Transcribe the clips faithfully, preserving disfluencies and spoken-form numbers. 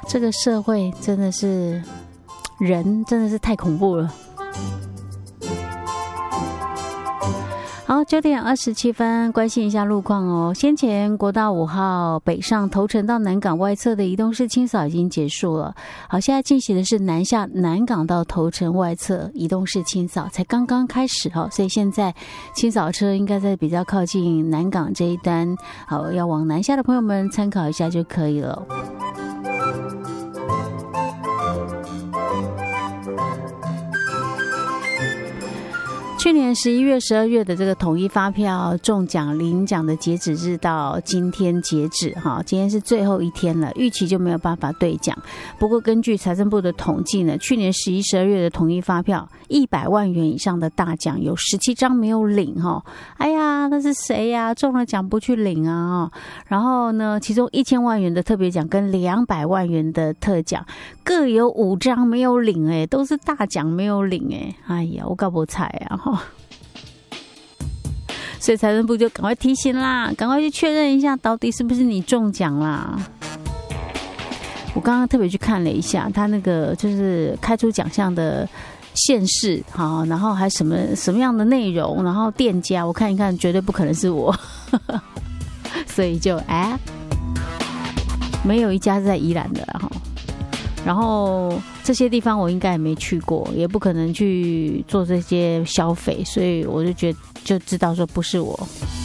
这个社会真的是人真的是太恐怖了。好，九点二十七分，关心一下路况哦。先前国道五号北上头城到南港外侧的移动式清扫已经结束了。好，现在进行的是南下南港到头城外侧移动式清扫，才刚刚开始哈，所以现在清扫车应该在比较靠近南港这一端，好，要往南下的朋友们参考一下就可以了。去年十一月、十二月的这个统一发票中奖领奖的截止日到今天截止哈，今天是最后一天了，预期就没有办法兑奖。不过根据财政部的统计呢，去年十一、十二月的统一发票一百万元以上的大奖有十七张没有领哈。哎呀，那是谁呀？中了奖不去领啊？然后呢，其中一千万元的特别奖跟两百万元的特奖各有五张没有领哎，都是大奖没有领哎。哎呀，我搞不猜啊哈。所以财政部就赶快提醒啦，赶快去确认一下到底是不是你中奖啦。我刚刚特别去看了一下他那个就是开出奖项的县市，好，然后还什么什么样的内容，然后店家我看一看，绝对不可能是我所以就哎没有一家是在宜兰的啦。然后这些地方我应该也没去过，也不可能去做这些消费，所以我就觉得就知道说不是我。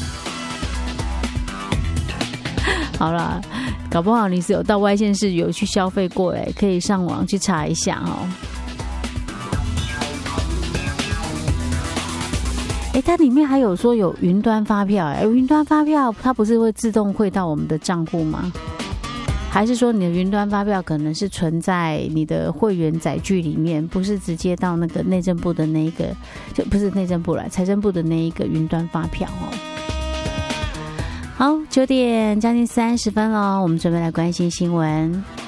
好啦，搞不好你是有到外县市有去消费过哎，可以上网去查一下哦。哎，它里面还有说有云端发票哎，云端发票它不是会自动汇到我们的账户吗？还是说你的云端发票可能是存在你的会员载具里面，不是直接到那个内政部的那一个，就不是内政部啦，财政部的那一个云端发票哦。好，九点将近三十分了，我们准备来关心新闻。